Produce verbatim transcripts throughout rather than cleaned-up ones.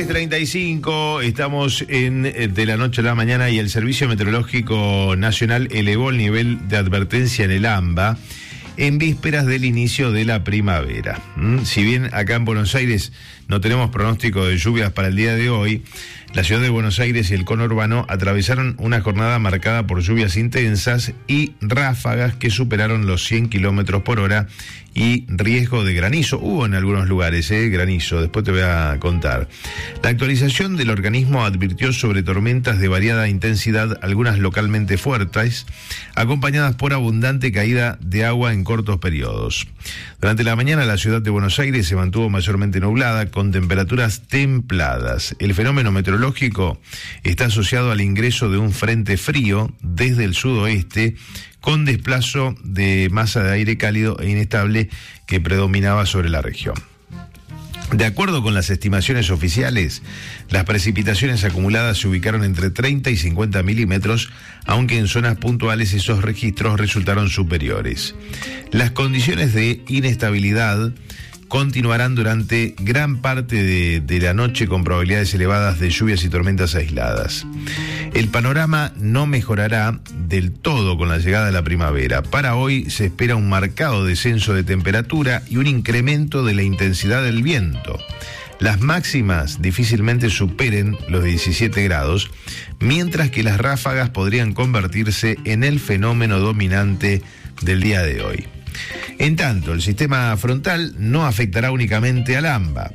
treinta y cinco, estamos en de la noche a la mañana y el Servicio Meteorológico Nacional elevó el nivel de advertencia en el AMBA en vísperas del inicio de la primavera. ¿Mm? Si bien acá en Buenos Aires no tenemos pronóstico de lluvias para el día de hoy, la ciudad de Buenos Aires y el conurbano atravesaron una jornada marcada por lluvias intensas y ráfagas que superaron los cien kilómetros por hora y riesgo de granizo. Hubo en algunos lugares, eh, granizo, después te voy a contar. La actualización del organismo advirtió sobre tormentas de variada intensidad, algunas localmente fuertes, acompañadas por abundante caída de agua en cortos periodos. Durante la mañana la ciudad de Buenos Aires se mantuvo mayormente nublada, con temperaturas templadas. El fenómeno meteorológico está asociado al ingreso de un frente frío desde el sudoeste, con desplazo de masa de aire cálido e inestable que predominaba sobre la región. De acuerdo con las estimaciones oficiales, las precipitaciones acumuladas se ubicaron entre treinta y cincuenta milímetros, aunque en zonas puntuales esos registros resultaron superiores. Las condiciones de inestabilidad continuarán durante gran parte de, de la noche, con probabilidades elevadas de lluvias y tormentas aisladas. El panorama no mejorará del todo con la llegada de la primavera. Para hoy se espera un marcado descenso de temperatura y un incremento de la intensidad del viento. Las máximas difícilmente superen los diecisiete grados, mientras que las ráfagas podrían convertirse en el fenómeno dominante del día de hoy. En tanto, el sistema frontal no afectará únicamente al AMBA.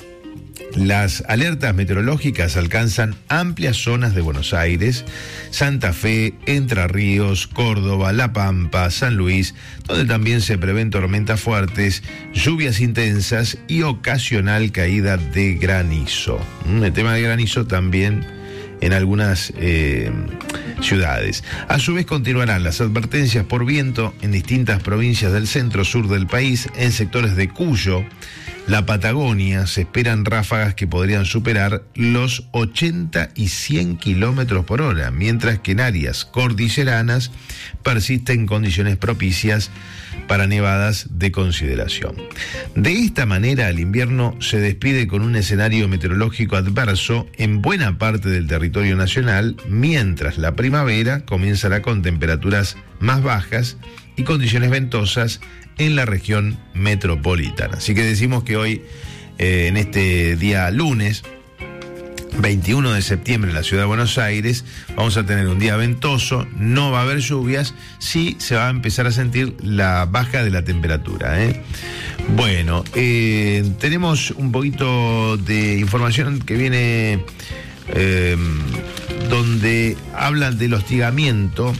Las alertas meteorológicas alcanzan amplias zonas de Buenos Aires, Santa Fe, Entre Ríos, Córdoba, La Pampa, San Luis, donde también se prevén tormentas fuertes, lluvias intensas y ocasional caída de granizo. El tema de granizo también en algunas eh, ciudades. A su vez continuarán las advertencias por viento en distintas provincias del centro-sur del país. En sectores de Cuyo, la Patagonia, se esperan ráfagas que podrían superar los ochenta y cien kilómetros por hora, mientras que en áreas cordilleranas persisten condiciones propicias para nevadas de consideración. De esta manera, el invierno se despide con un escenario meteorológico adverso en buena parte del territorio nacional, mientras la primavera comenzará con temperaturas más bajas y condiciones ventosas en la región metropolitana. Así que decimos que hoy, eh, en este día lunes, veintiuno de septiembre, en la ciudad de Buenos Aires, vamos a tener un día ventoso, no va a haber lluvias, sí se va a empezar a sentir la baja de la temperatura, ¿eh? Bueno, eh, tenemos un poquito de información que viene eh, donde hablan del hostigamiento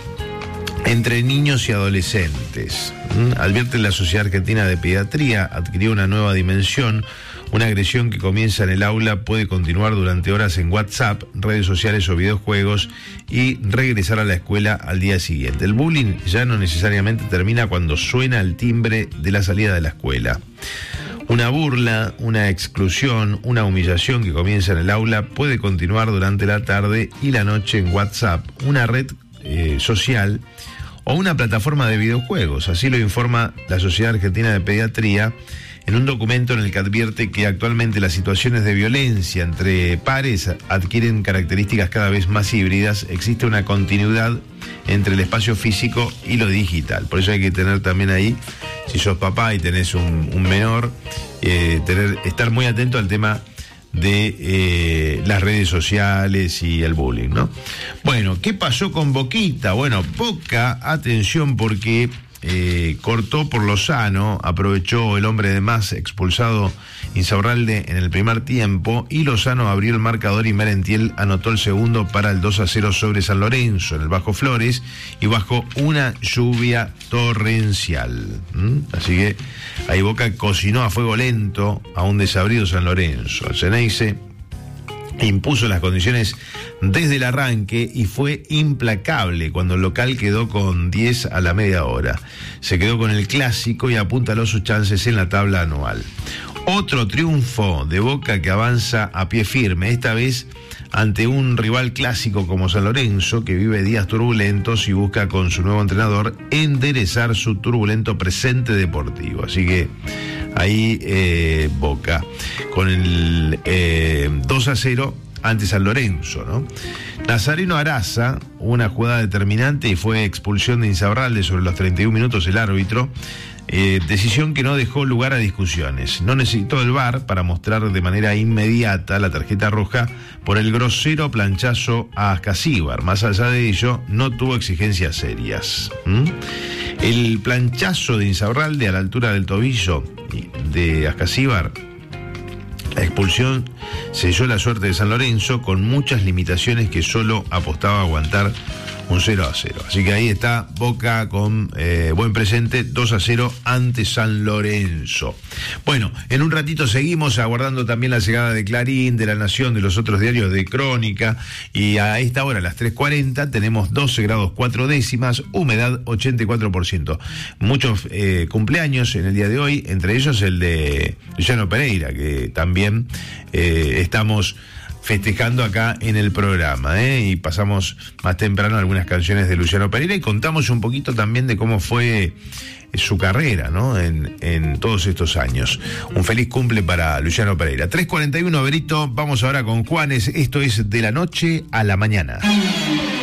entre niños y adolescentes. ¿Mm? Advierte la Sociedad Argentina de Pediatría, adquirió una nueva dimensión. Una agresión que comienza en el aula puede continuar durante horas en WhatsApp, redes sociales o videojuegos y regresar a la escuela al día siguiente. El bullying ya no necesariamente termina cuando suena el timbre de la salida de la escuela. Una burla, una exclusión, una humillación que comienza en el aula puede continuar durante la tarde y la noche en WhatsApp, una red eh, social o una plataforma de videojuegos. Así lo informa la Sociedad Argentina de Pediatría en un documento en el que advierte que actualmente las situaciones de violencia entre pares adquieren características cada vez más híbridas. Existe una continuidad entre el espacio físico y lo digital. Por eso hay que tener también ahí, si sos papá y tenés un, un menor, eh, tener, estar muy atento al tema de eh, las redes sociales y el bullying, ¿no? Bueno, ¿qué pasó con Boquita? Bueno, poca atención porque Eh, cortó por Lozano, aprovechó el hombre de más expulsado Insaurralde en el primer tiempo y Lozano abrió el marcador y Merentiel anotó el segundo para el dos a cero sobre San Lorenzo en el Bajo Flores y bajo una lluvia torrencial. ¿Mm? Así que ahí Boca cocinó a fuego lento a un desabrido San Lorenzo. El Ceneice impuso las condiciones desde el arranque y fue implacable cuando el local quedó con diez a la media hora. Se quedó con el clásico y apuntaló sus chances en la tabla anual. Otro triunfo de Boca que avanza a pie firme, esta vez ante un rival clásico como San Lorenzo, que vive días turbulentos y busca con su nuevo entrenador enderezar su turbulento presente deportivo. Así que ahí eh, Boca con el eh, dos a cero ante San Lorenzo, ¿no? Nazareno Araza, una jugada determinante y fue expulsión de Insaurralde sobre los treinta y un minutos el árbitro. Eh, decisión que no dejó lugar a discusiones. No necesitó el V A R para mostrar de manera inmediata la tarjeta roja por el grosero planchazo a Ascasíbar. Más allá de ello, no tuvo exigencias serias. ¿Mm? El planchazo de Insaurralde a la altura del tobillo de Ascasíbar, la expulsión selló la suerte de San Lorenzo con muchas limitaciones que solo apostaba a aguantar un cero a cero. Así que ahí está Boca con eh, buen presente, dos a cero ante San Lorenzo. Bueno, en un ratito seguimos aguardando también la llegada de Clarín, de La Nación, de los otros diarios de Crónica, y a esta hora, a las tres cuarenta, tenemos doce grados cuatro décimas, humedad ochenta y cuatro por ciento. Muchos eh, cumpleaños en el día de hoy, entre ellos el de Luciano Pereira, que también eh, estamos festejando acá en el programa, ¿eh? Y pasamos más temprano algunas canciones de Luciano Pereira y contamos un poquito también de cómo fue su carrera, ¿no? En, en todos estos años. Un feliz cumple para Luciano Pereira. tres cuarenta y uno, Berito, vamos ahora con Juanes. Esto es De la Noche a la Mañana.